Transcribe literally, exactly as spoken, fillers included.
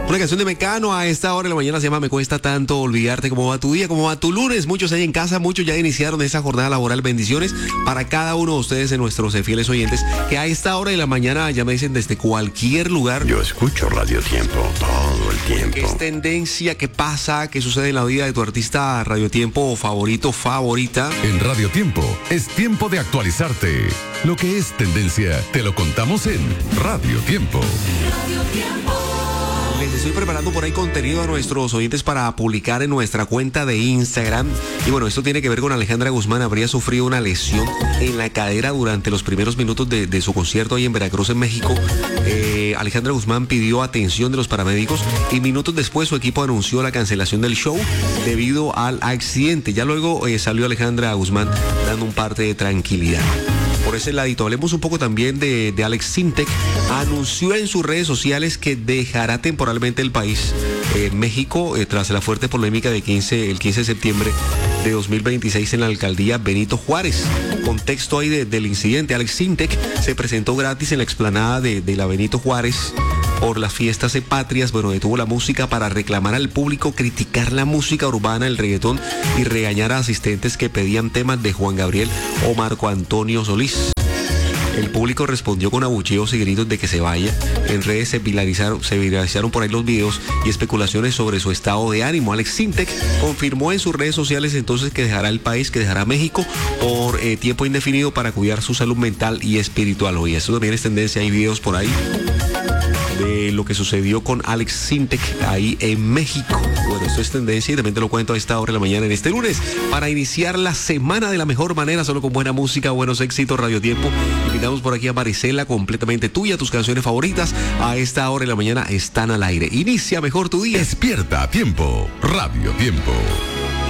Una canción de Mecano a esta hora de la mañana se llama Me cuesta tanto olvidarte. ¿Cómo va tu día? ¿Cómo va tu lunes? Muchos ahí en casa, muchos ya iniciaron esa jornada laboral. Bendiciones para cada uno de ustedes, de nuestros fieles oyentes, que a esta hora de la mañana ya me dicen desde cualquier lugar. Yo escucho Radio Tiempo todo el tiempo. ¿Qué es tendencia? ¿Qué pasa? ¿Qué sucede en la vida de tu artista Radio Tiempo favorito, favorita? En Radio Tiempo es tiempo de actualizarte. Lo que es tendencia te lo contamos en Radio Tiempo. Radio Tiempo. Les estoy preparando por ahí contenido a nuestros oyentes para publicar en nuestra cuenta de Instagram. Y bueno, esto tiene que ver con Alejandra Guzmán. Habría sufrido una lesión en la cadera durante los primeros minutos de, de su concierto ahí en Veracruz, en México. Eh, Alejandra Guzmán pidió atención de los paramédicos y minutos después su equipo anunció la cancelación del show debido al accidente. Ya luego eh, salió Alejandra Guzmán dando un parte de tranquilidad. Por ese ladito, hablemos un poco también de, de Alex Sintek. Anunció en sus redes sociales que dejará temporalmente el país, eh, México, eh, tras la fuerte polémica de quince, el quince de septiembre de dos mil veintiséis en la alcaldía Benito Juárez. Contexto ahí de, del incidente. Alex Sintek se presentó gratis en la explanada de, de la Benito Juárez por las fiestas patrias. Bueno, detuvo la música para reclamar al público, criticar la música urbana, el reggaetón y regañar a asistentes que pedían temas de Juan Gabriel o Marco Antonio Solís. El público respondió con abucheos y gritos de que se vaya. En redes se viralizaron, se viralizaron por ahí los videos y especulaciones sobre su estado de ánimo. Alex Sintek confirmó en sus redes sociales entonces que dejará el país, que dejará México por eh, tiempo indefinido para cuidar su salud mental y espiritual. Oye, eso también es tendencia, hay videos por ahí de lo que sucedió con Alex Sintek ahí en México. Bueno, esto es tendencia y también te lo cuento a esta hora de la mañana en este lunes para iniciar la semana de la mejor manera, solo con buena música, buenos éxitos, Radio Tiempo. Invitamos por aquí a Marisela, completamente tuya, tus canciones favoritas a esta hora de la mañana están al aire. Inicia mejor tu día. Despierta a tiempo, Radio Tiempo.